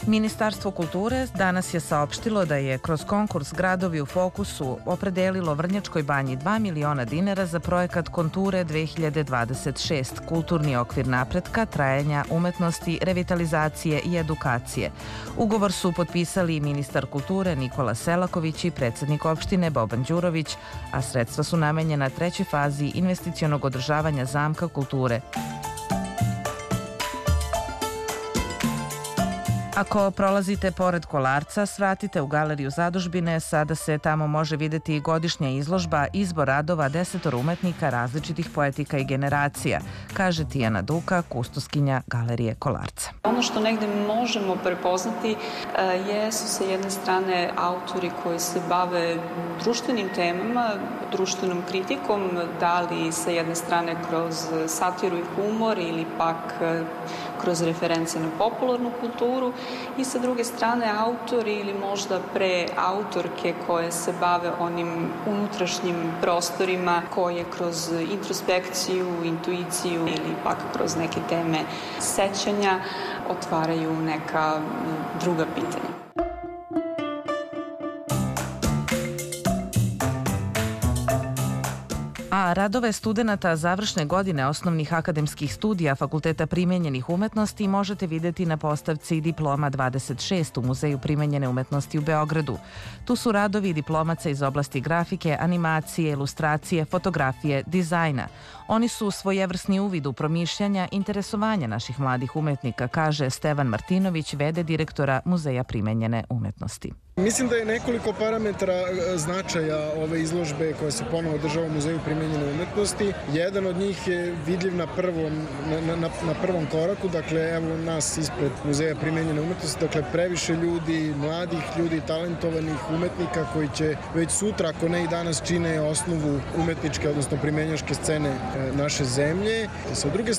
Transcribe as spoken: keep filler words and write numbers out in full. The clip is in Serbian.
Ministarstvo kulture danas je saopštilo da je kroz konkurs Gradovi u fokusu opredelilo Vrnjačkoj banji dva miliona dinara za projekat Konture dve hiljade dvadeset šest, kulturni okvir napretka, trajanja umetnosti, revitalizacije i edukacije. Ugovor su potpisali i ministar kulture Nikola Selaković i predsednik opštine Boban Đurović, a sredstva su namenjena trećoj fazi investicionog održavanja zamka kulture. Ako prolazite pored Kolarca, svratite u Galeriju Zadužbine, sada se tamo može videti i godišnja izložba Izbor radova desetoro umetnika različitih poetika i generacija, kaže Tijana Duka, kustoskinja Galerije Kolarca. Ono što negde možemo prepoznati jesu sa jedne strane autori koji se bave društvenim temama, društvenom kritikom, da li sa jedne strane kroz satiru i humor ili pak kroz reference na popularnu kulturu, i sa druge strane autori ili možda pre autorke koje se bave onim unutrašnjim prostorima koje kroz introspekciju, intuiciju ili pak kroz neke teme sećanja otvaraju neka druga pitanja. A radove studenata završne godine osnovnih akademskih studija Fakulteta primenjenih umetnosti možete videti na postavci Diploma dvadeset šest u Muzeju primenjene umetnosti u Beogradu. Tu su radovi diplomaca iz oblasti grafike, animacije, ilustracije, fotografije, dizajna. Oni su svojevrsni uvid u promišljanja, interesovanja naših mladih umetnika, kaže Stevan Martinović, v d direktora Muzeja primenjene umetnosti. Mislim da je nekoliko parametara značaja ove izložbe koja se ponovo održava u Muzeju primenjene umetnosti. Jedan od njih je vidljiv na prvom, na, na, na prvom koraku, dakle evo nas ispred Muzeja primenjene umetnosti, dakle previše ljudi, mladih ljudi, talentovanih umetnika koji će već sutra, ako ne i danas, čine osnovu umetničke, odnosno primenjaške scene naše zemlje. Sa druge